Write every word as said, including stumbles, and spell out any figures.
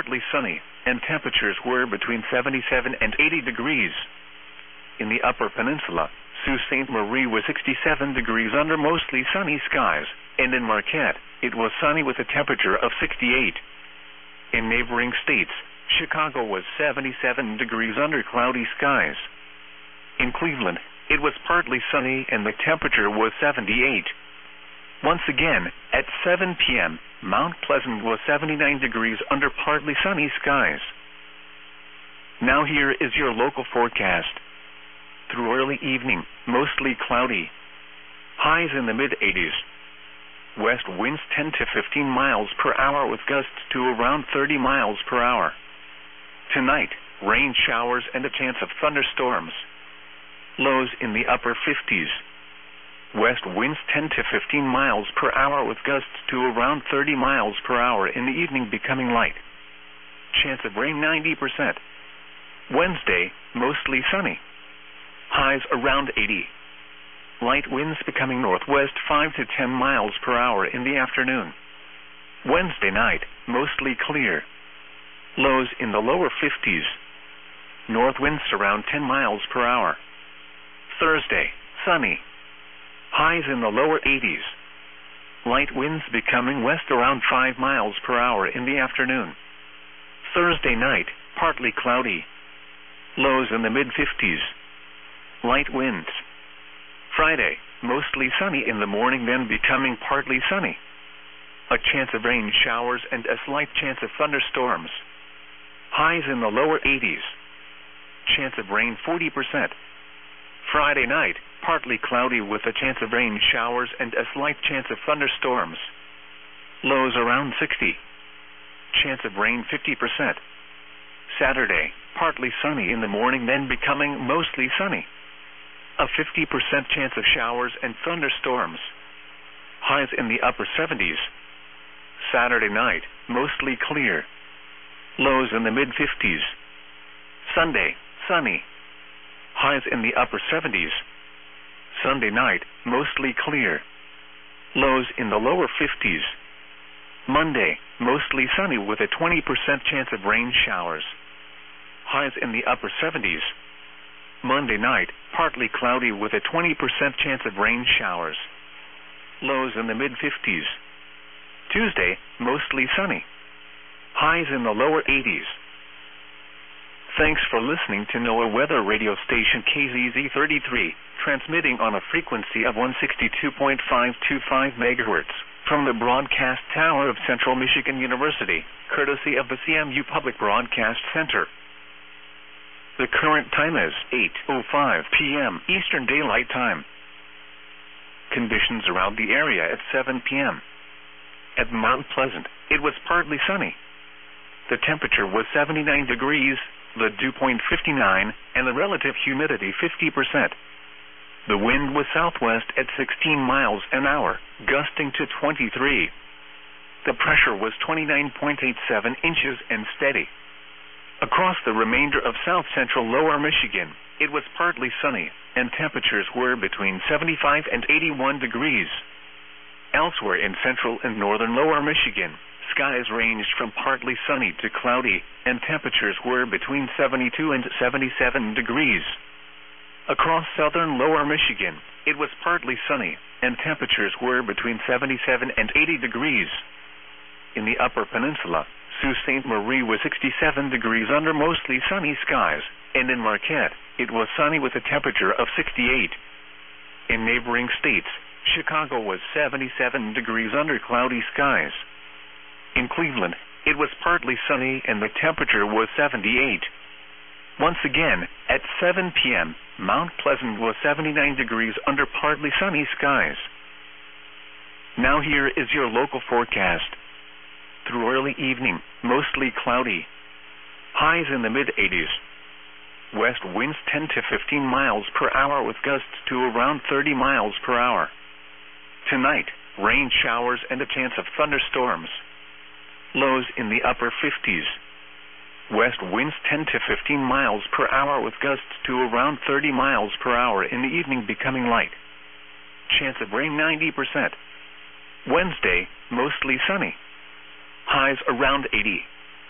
partly sunny, and temperatures were between seventy-seven and eighty degrees. In the Upper Peninsula, Sault Ste. Marie was sixty-seven degrees under mostly sunny skies, and in Marquette, it was sunny with a temperature of sixty-eight. In neighboring states, Chicago was seventy-seven degrees under cloudy skies. In Cleveland, it was partly sunny and the temperature was seventy-eight. Once again, at seven p m, Mount Pleasant was seventy-nine degrees under partly sunny skies. Now here is your local forecast. Through early evening, mostly cloudy. Highs in the mid-eighties. West winds ten to fifteen miles per hour with gusts to around thirty miles per hour. Tonight, rain showers and a chance of thunderstorms. Lows in the upper fifties. West winds ten to fifteen miles per hour with gusts to around thirty miles per hour, in the evening becoming light. Chance of rain ninety percent. Wednesday, mostly sunny. Highs around eighty. Light winds becoming northwest five to ten miles per hour in the afternoon. Wednesday night, mostly clear. Lows in the lower fifties. North winds around ten miles per hour. Thursday, sunny. Highs in the lower eighties. Light winds becoming west around five miles per hour in the afternoon. Thursday night, partly cloudy. Lows in the mid-fifties. Light winds. Friday, mostly sunny in the morning, then becoming partly sunny. A chance of rain showers and a slight chance of thunderstorms. Highs in the lower eighties. Chance of rain forty percent. Friday night, partly cloudy with a chance of rain showers and a slight chance of thunderstorms. Lows around sixty. Chance of rain fifty percent. Saturday, partly sunny in the morning, then becoming mostly sunny. A fifty percent chance of showers and thunderstorms. Highs in the upper seventies. Saturday night, mostly clear. Lows in the mid-fifties. Sunday, sunny. Highs in the upper seventies. Sunday night, mostly clear. Lows in the lower fifties. Monday, mostly sunny with a twenty percent chance of rain showers. Highs in the upper seventies. Monday night, partly cloudy with a twenty percent chance of rain showers. Lows in the mid-fifties. Tuesday, mostly sunny. Highs in the lower eighties. Thanks for listening to NOAA Weather Radio Station K Z Z thirty-three, transmitting on a frequency of one sixty-two point five two five megahertz from the broadcast tower of Central Michigan University, courtesy of the C M U Public Broadcast Center. The current time is eight oh five p m Eastern Daylight Time. Conditions around the area at seven p m At Mount Pleasant, it was partly sunny. The temperature was seventy-nine degrees, the dew point fifty-nine, and the relative humidity fifty percent. The wind was southwest at sixteen miles an hour, gusting to twenty-three. The pressure was twenty-nine point eight seven inches and steady. Across the remainder of south-central lower Michigan, it was partly sunny, and temperatures were between seventy-five and eighty-one degrees. Elsewhere in central and northern lower Michigan, skies ranged from partly sunny to cloudy, and temperatures were between seventy-two and seventy-seven degrees. Across southern lower Michigan, it was partly sunny, and temperatures were between seventy-seven and eighty degrees. In the Upper Peninsula, Sault Ste. Marie was sixty-seven degrees under mostly sunny skies, and in Marquette, it was sunny with a temperature of sixty-eight. In neighboring states, Chicago was seventy-seven degrees under cloudy skies. In Cleveland, it was partly sunny and the temperature was seventy-eight. Once again, at seven p m, Mount Pleasant was seventy-nine degrees under partly sunny skies. Now here is your local forecast. Through early evening, mostly cloudy. Highs in the mid-eighties. West winds ten to fifteen miles per hour with gusts to around thirty miles per hour. Tonight, rain showers and a chance of thunderstorms. Lows in the upper fifties. West winds ten to fifteen miles per hour with gusts to around thirty miles per hour, in the evening becoming light. Chance of rain ninety percent. Wednesday, mostly sunny. Highs around eighty.